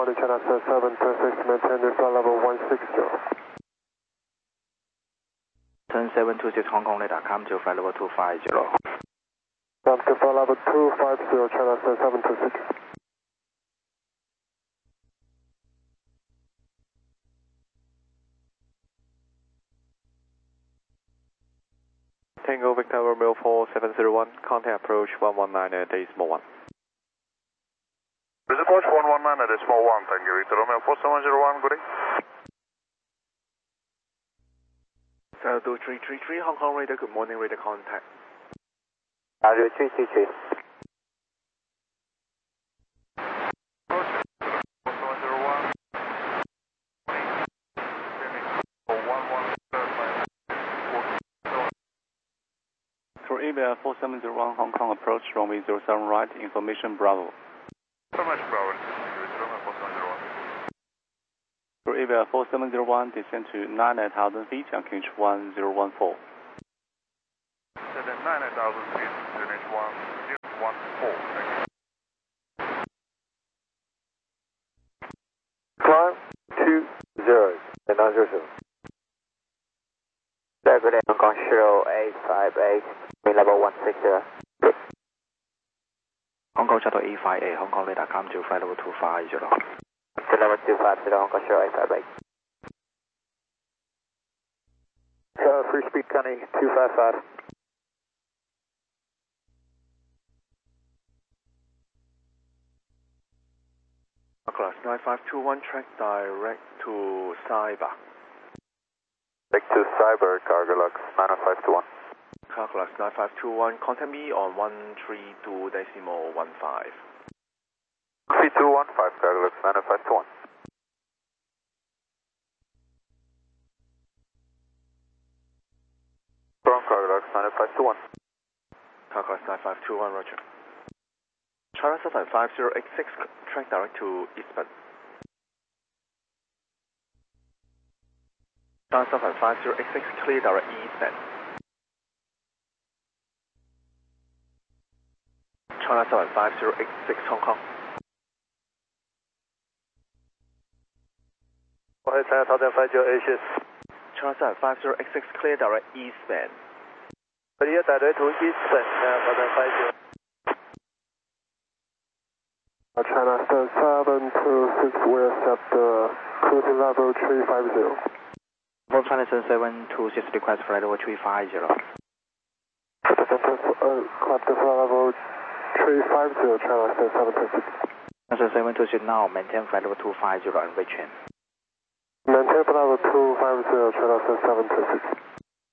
morning, China 726, maintain your flight level 160. 726 Hong Kong radar, come to flight level 250. Come to flight level 250, China 726. Tango Victor Romeo 4701, contact approach 119 at decimal 1. Approach 119 at decimal 1, thank you Victor Romeo 4701, good day. 02333 Hong Kong radar, good morning radar contact. 333. For EVA 4701 Hong Kong approach runway 07 right, information Bravo. Information Bravo, Victor Romeo 4701. For EVA 4701 descend to 9,000 feet on Kinch 1014. Descend 9,000 feet, Kinch 1014, thank you. Climb 20 and 900. Good day, Hong Kong 0858, main level 160. Hong Kong Shuttle 858, Hong Kong radar, come to flight level 250. To level 250, Hong Kong 0858. Free speed Connie 255. Class 9521, track direct to Cyber. Back to Cyber, Cargolux 90521. Car class 9521, contact me on 132.15. 3215, Cargolux 90521. From Cargolux 90521. Car class 9521, roger. China Southern 5086, track direct to Eastman. China Southern 5086, clear direct Eastman. China Southern 5086, Hong Kong. China Southern 5086. China Southern 5086, clear direct Eastman. Clear direct to Eastman, Southern 50. China 726, we'll accept the cruising level 350. China 726, request flight level 350. Clap the flight level 350, China 726. China 726 now, maintain flight level 250 and reach in. Maintain flight level 250, China 726.